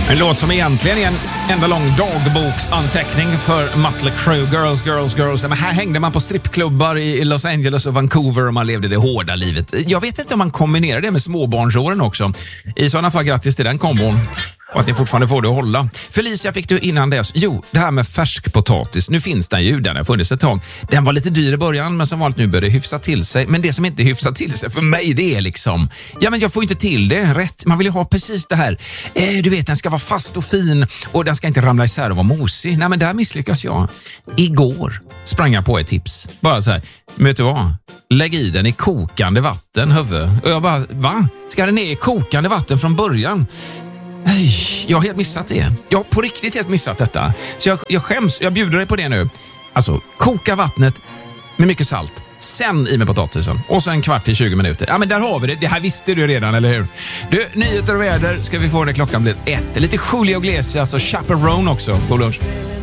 En låt som egentligen är en enda lång dagboksanteckning för Mötley Crüe, Girls, Girls, Girls. Men här hängde man på strippklubbar i Los Angeles och Vancouver och man levde det hårda livet. Jag vet inte om man kombinerar det med småbarnsåren också. I sådana fall grattis till den kombon. Och att ni fortfarande får det att hålla. Felicia, fick du innan dess? Jo, det här med färskpotatis. Nu finns den ju, den har funnits ett tag. Den var lite dyr i början, men som vanligt nu börjar det hyfsa till sig. Men det som inte hyfsar till sig för mig, det är liksom... Ja, men jag får inte till det rätt. Man vill ju ha precis det här. Du vet, den ska vara fast och fin. Och den ska inte ramla isär och vara mosig. Nej, men där misslyckas jag. Igår sprang jag på ett tips. Bara så här, vet du vad? Lägg i den i kokande vatten, huvud. Och jag bara, va? Ska den ner i kokande vatten från början? Nej, jag har helt missat det. Jag har på riktigt helt missat detta. Så jag skäms, jag bjuder dig på det nu. Alltså, koka vattnet med mycket salt. Sen i med potatisen. Och så en kvart till 20 minuter. Ja, men där har vi det. Det här visste du redan, eller hur? Du, nyheter och väder ska vi få när klockan blir 1. Lite Julio Iglesias och Chaperone också. God lunch.